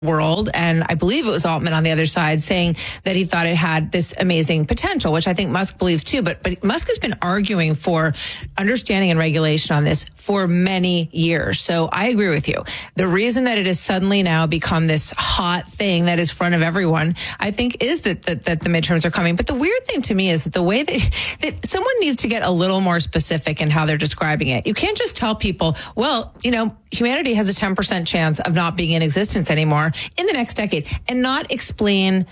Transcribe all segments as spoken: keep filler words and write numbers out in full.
world, and I believe it was Altman on the other side, saying that he thought it had this amazing potential, which I think Musk believes too. But but Musk has been arguing for understanding and regulation on this for many years. So I agree with you. The reason that it has suddenly now become this hot thing that is front of everyone, I think, is that that, that the midterms are coming. But the weird thing to me is that the way that, that someone needs to get a little more specific in how they're describing it. You can't just tell people, well, you know, humanity has a ten percent chance of not being in existence anymore in the next decade, and not explain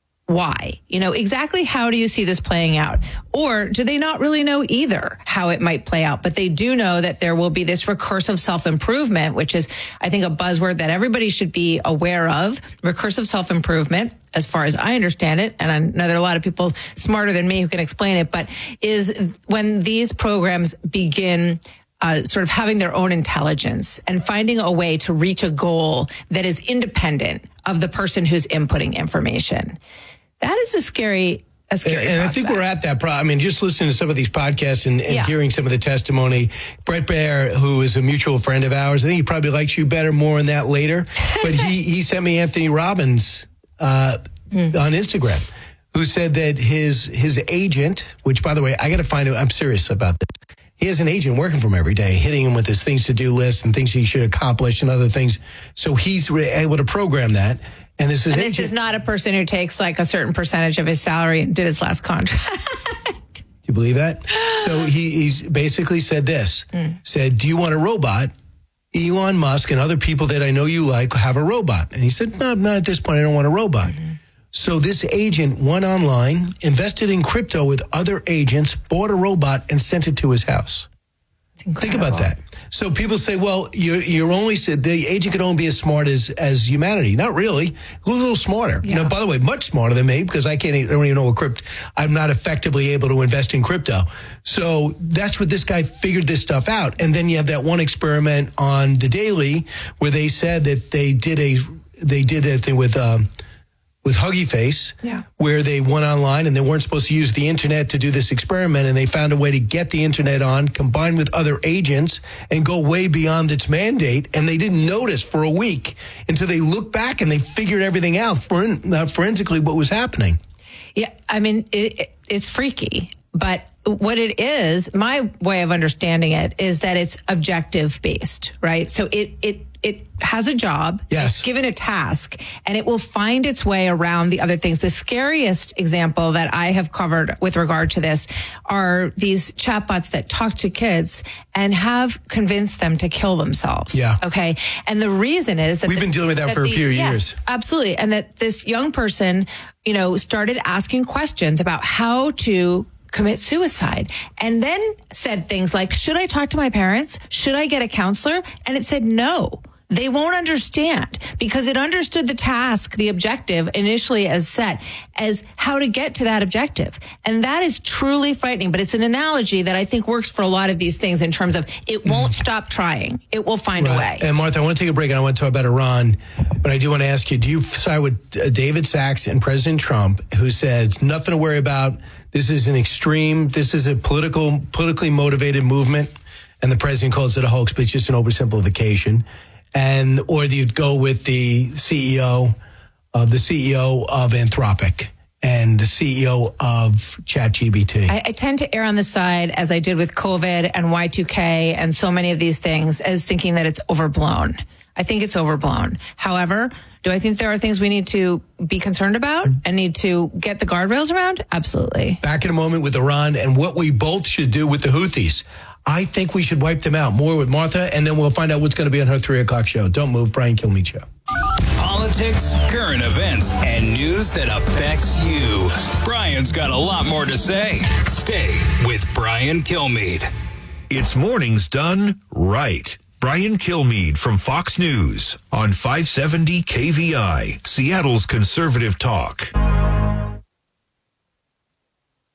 why. You know, exactly how do you see this playing out? Or do they not really know either how it might play out? But they do know that there will be this recursive self-improvement, which is, I think, a buzzword that everybody should be aware of. Recursive self-improvement, as far as I understand it, and I know there are a lot of people smarter than me who can explain it, but is when these programs begin Uh, sort of having their own intelligence and finding a way to reach a goal that is independent of the person who's inputting information. That is a scary, a scary And, and I think we're at that problem. I mean, just listening to some of these podcasts and, and yeah. hearing some of the testimony. Brett Baer, who is a mutual friend of ours, I think he probably likes you better more on that later. But he, he sent me Anthony Robbins uh, mm. on Instagram, who said that his his agent, which, by the way, I got to find out, I'm serious about this. He has an agent working for him every day, hitting him with his things to do list and things he should accomplish and other things. So he's able to program that. And this is and this is not a person who takes like a certain percentage of his salary and did his last contract. Do you believe that? So he, he's basically said this, mm. said, do you want a robot? Elon Musk and other people that I know you like have a robot. And he said, no, not at this point. I don't want a robot. Mm-hmm. So this agent went online, invested in crypto with other agents, bought a robot, and sent it to his house. Think about that. So people say, well, you're, you're only, the agent could only be as smart as, as humanity. Not really. A little smarter. Yeah. You know, by the way, much smarter than me, because I can't, I don't even know what crypto, I'm not effectively able to invest in crypto. So that's what this guy figured this stuff out. And then you have that one experiment on The Daily where they said that they did a, they did a thing with, um, with Huggy Face, yeah. where they went online and they weren't supposed to use the internet to do this experiment, and they found a way to get the internet on, combined with other agents, and go way beyond its mandate, and they didn't notice for a week until they looked back and they figured everything out, forensically, what was happening. Yeah, I mean, it, it's freaky, but what it is, my way of understanding it, is that it's objective based, right? So it it it has a job, yes. It's given a task, and it will find its way around the other things. The scariest example that I have covered with regard to this are these chatbots that talk to kids and have convinced them to kill themselves. Yeah. Okay. And the reason is that we've the, been dealing with that, that for the, a few yes, years. Absolutely. And that this young person, you know, started asking questions about how to commit suicide, and then said things like, should I talk to my parents? Should I get a counselor? And it said no. They won't understand, because it understood the task, the objective initially as set, as how to get to that objective. And that is truly frightening, but it's an analogy that I think works for a lot of these things in terms of it won't stop trying. It will find right. a way. And Martha, I want to take a break and I want to talk about Iran, but I do want to ask you, do you side with uh, David Sachs and President Trump, who says nothing to worry about? This is an extreme, this is a political, politically motivated movement, and the president calls it a hoax, but it's just an oversimplification. And or do you go with the C E O, uh, the C E O of Anthropic and the C E O of ChatGPT? I, I tend to err on the side, as I did with COVID and Y two K and so many of these things, as thinking that it's overblown. I think it's overblown. However, do I think there are things we need to be concerned about and need to get the guardrails around? Absolutely. Back in a moment with Iran and what we both should do with the Houthis. I think we should wipe them out. More with Martha, and then we'll find out what's going to be on her three o'clock show. Don't move. Brian Kilmeade Show. Politics, current events, and news that affects you. Brian's got a lot more to say. Stay with Brian Kilmeade. It's mornings done right. Brian Kilmeade from Fox News on five seventy K V I, Seattle's conservative talk.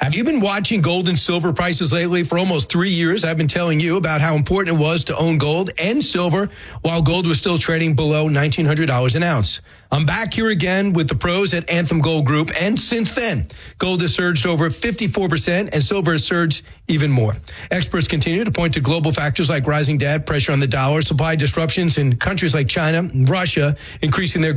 Have you been watching gold and silver prices lately? For almost three years, I've been telling you about how important it was to own gold and silver while gold was still trading below nineteen hundred dollars an ounce. I'm back here again with the pros at Anthem Gold Group, and since then, gold has surged over fifty-four percent and silver has surged even more. Experts continue to point to global factors like rising debt, pressure on the dollar, supply disruptions in countries like China and Russia, increasing their